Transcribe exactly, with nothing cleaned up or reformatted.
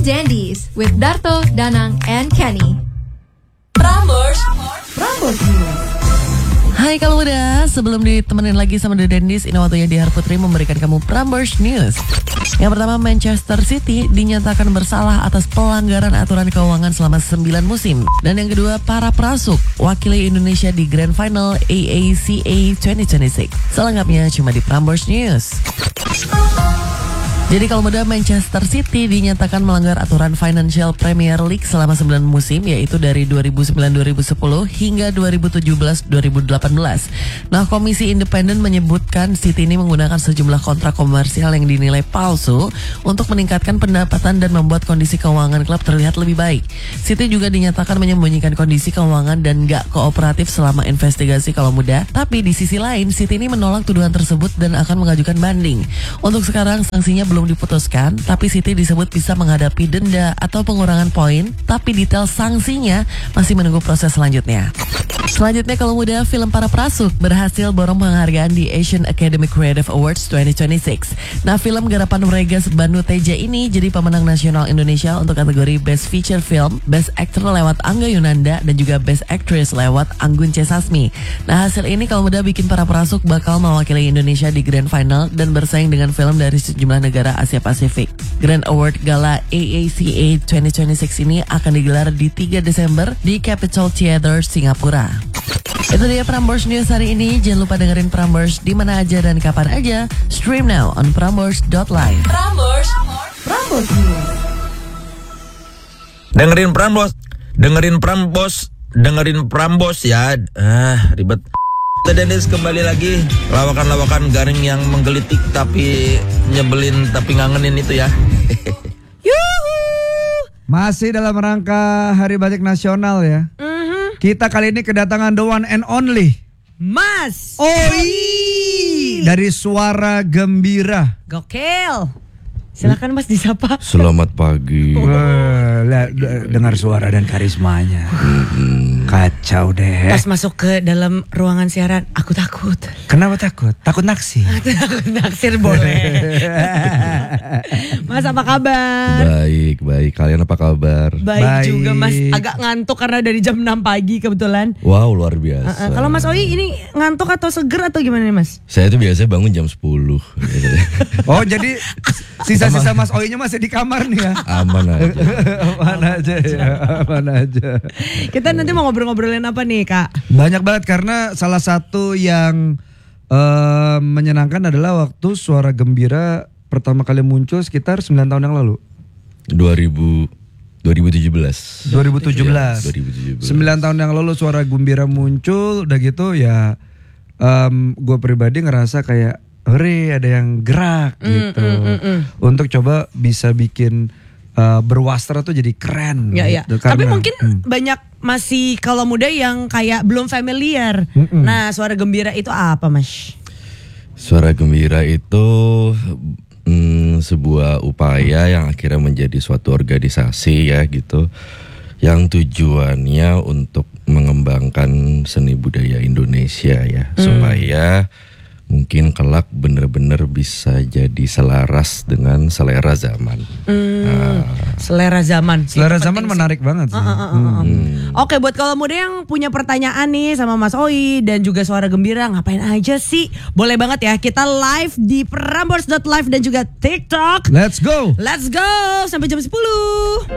Dandies with Darto, Danang, and Kenny. Prambors, Prambors News. Hai kalau muda, sebelum ditemenin lagi sama The Dandies, ini waktunya Dihar Putri memberikan kamu Prambors News. Yang pertama, Manchester City dinyatakan bersalah atas pelanggaran aturan keuangan selama sembilan musim. Dan yang kedua, para perasuk wakili Indonesia di Grand Final A A C A dua ribu dua puluh enam. Selengkapnya cuma di Prambors News. Jadi kalau muda, Manchester City dinyatakan melanggar aturan Financial Premier League selama sembilan musim, yaitu dari dua ribu sembilan dua ribu sepuluh hingga dua ribu tujuh belas dua ribu delapan belas. Nah, Komisi Independen menyebutkan City ini menggunakan sejumlah kontrak komersial yang dinilai palsu untuk meningkatkan pendapatan dan membuat kondisi keuangan klub terlihat lebih baik. City juga dinyatakan menyembunyikan kondisi keuangan dan gak kooperatif selama investigasi kalau muda. Tapi di sisi lain, City ini menolak tuduhan tersebut dan akan mengajukan banding. Untuk sekarang, sanksinya belum belum diputuskan, tapi City disebut bisa menghadapi denda atau pengurangan poin, tapi detail sanksinya masih menunggu proses selanjutnya. Selanjutnya kalau muda, film para perasuk berhasil borong penghargaan di Asian Academy Creative Awards dua ribu dua puluh enam. Nah, film garapan Regas Banu Teja ini jadi pemenang nasional Indonesia untuk kategori Best Feature Film, Best Actor lewat Angga Yunanda, dan juga Best Actress lewat Anggun C. Sasmi. Nah, hasil ini kalau muda bikin para perasuk bakal mewakili Indonesia di Grand Final dan bersaing dengan film dari sejumlah negara Asia Pasifik. Grand Award Gala A A C A dua ribu dua puluh enam ini akan digelar di tiga Desember di Capitol Theatre, Singapura. Itu dia Prambors News hari ini. Jangan lupa dengerin Prambors di mana aja dan kapan aja. Stream now on prambors dot live. Prambors, Prambors News. Dengerin Prambors, dengerin Prambors, dengerin Prambors ya. Ah, ribet. The Dandies kembali lagi, lawakan-lawakan garing yang menggelitik tapi nyebelin tapi ngangenin itu ya. Yuhu. Masih dalam rangka Hari Batik Nasional ya. Mm-hmm. Kita kali ini kedatangan the one and only Mas Oi dari Suara Gembira. Gokil. Silakan Mas disapa. Selamat pagi. Wah, lihat, d- dengar suara dan karismanya. Hmm. Kacau deh. Pas masuk ke dalam ruangan siaran, aku takut. Kenapa takut? Takut naksir. Takut naksir boleh. Mas apa kabar? Baik, baik. Kalian apa kabar? Baik, Baik. juga Mas. Agak ngantuk karena dari jam enam pagi kebetulan. Wow, luar biasa. Uh-uh. Kalau Mas Oi ini ngantuk atau seger atau gimana nih Mas? Saya tuh biasanya bangun jam sepuluh. Oh, jadi sisa-sisa Mas Oi-nya masih di kamar nih ya. Aman aja. Aman aja ya, aman aja. Kita nanti mau ngobrol-ngobrolin apa nih Kak? Banyak banget karena salah satu yang uh, menyenangkan adalah waktu Suara Gembira pertama kali muncul sekitar sembilan tahun yang lalu. dua ribu dua ribu tujuh belas. dua ribu tujuh belas. Ya, dua ribu tujuh belas. sembilan tahun yang lalu Suara Gembira muncul, udah gitu ya um, gue pribadi ngerasa kayak hore ada yang gerak Mm, gitu. mm, mm, mm. Untuk coba bisa bikin uh, berwastra tuh jadi keren. Ya, ya. gitu. Tapi Karena, mungkin hmm. banyak masih kalau muda yang kayak belum familiar. Mm-mm. Nah, Suara Gembira itu apa, Mas? Suara Gembira itu mm, sebuah upaya yang akhirnya menjadi suatu organisasi ya gitu. Yang tujuannya untuk mengembangkan seni budaya Indonesia ya. Hmm. Supaya mungkin kelak benar-benar bisa jadi selaras dengan selera zaman. Hmm, Nah, selera zaman. Selera Itu zaman penting sih. menarik banget sih. Uh, uh, uh, uh, uh. hmm. Oke, buat kalau muda yang punya pertanyaan nih sama Mas Oi dan juga Suara Gembira, ngapain aja sih? Boleh banget ya, kita live di prambors dot live dan juga TikTok. Let's go. Let's go sampai jam sepuluh.